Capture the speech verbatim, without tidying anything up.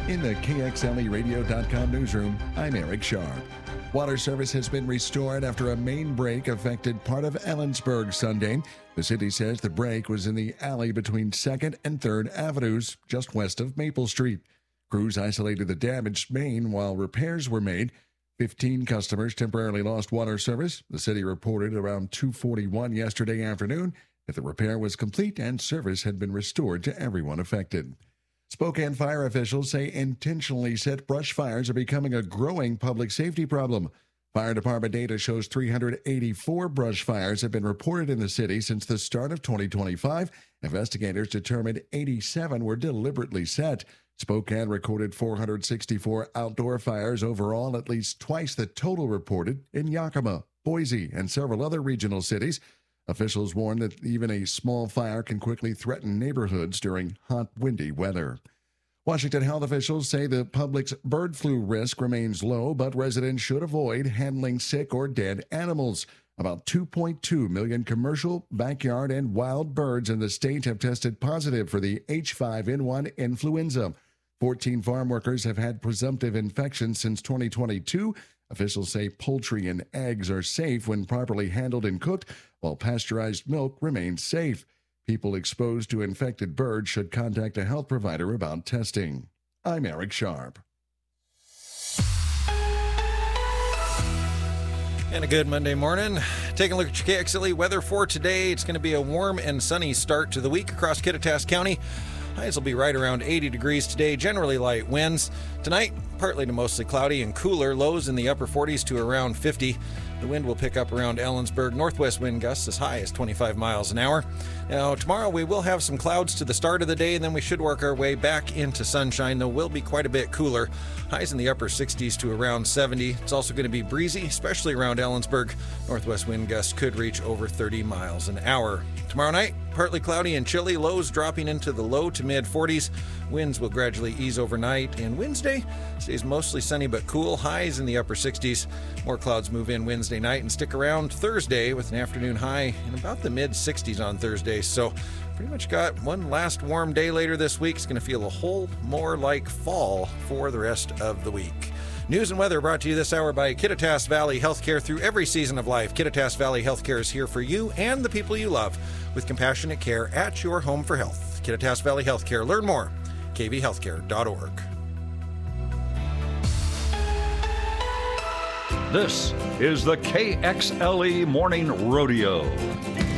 In the K X L E radio dot com newsroom, I'm Eric Sharp. Water service has been restored after a main break affected part of Ellensburg Sunday. The city says the break was in the alley between second and third Avenues, just west of Maple Street. Crews isolated the damaged main while repairs were made. Fifteen customers temporarily lost water service. The city reported around two forty-one yesterday afternoon that the repair was complete and service had been restored to everyone affected. Spokane fire officials say intentionally set brush fires are becoming a growing public safety problem. Fire department data shows three hundred eighty-four brush fires have been reported in the city since the start of twenty twenty-five. Investigators determined eighty-seven were deliberately set. Spokane recorded four hundred sixty-four outdoor fires overall, at least twice the total reported in Yakima, Boise, and several other regional cities. Officials warn that even a small fire can quickly threaten neighborhoods during hot, windy weather. Washington health officials say the public's bird flu risk remains low, but residents should avoid handling sick or dead animals. About two point two million commercial, backyard, and wild birds in the state have tested positive for the H five N one influenza. fourteen farm workers have had presumptive infections since twenty twenty-two. Officials say poultry and eggs are safe when properly handled and cooked, while pasteurized milk remains safe. People exposed to infected birds should contact a health provider about testing. I'm Eric Sharp. And a good Monday morning. Taking a look at your K X L E weather for today. It's going to be a warm and sunny start to the week across Kittitas County. Highs will be right around eighty degrees today, generally light winds. Tonight, partly to mostly cloudy and cooler, lows in the upper forties to around fifty. The wind will pick up around Ellensburg, northwest wind gusts as high as twenty-five miles an hour. Now, tomorrow we will have some clouds to the start of the day, and then we should work our way back into sunshine, though will be quite a bit cooler. Highs in the upper sixties to around seventy. It's also going to be breezy, especially around Ellensburg. Northwest wind gusts could reach over thirty miles an hour. Tomorrow night, partly cloudy and chilly, lows dropping into the low to mid forties. Winds will gradually ease overnight, and Wednesday stays mostly sunny but cool, highs in the upper sixties. More clouds move in Wednesday night and stick around Thursday with an afternoon high in about the mid sixties on Thursday. So pretty much got one last warm day later this week. It's going to feel a whole more like fall for the rest of the week. News and weather brought to you this hour by Kittitas Valley Healthcare. Through every season of life, Kittitas Valley Healthcare is here for you and the people you love with compassionate care at your home for health. Kittitas Valley Healthcare. Learn more, k v healthcare dot org. This is the K X L E Morning Rodeo.